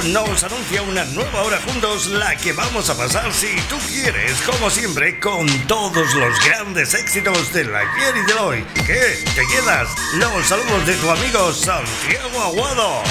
nos anuncia una nueva hora juntos, la que vamos a pasar si tú quieres, como siempre, con todos los grandes éxitos del ayer y del hoy. ¿Qué? ¿Te quedas? Los saludos de tu amigo Santiago Aguado.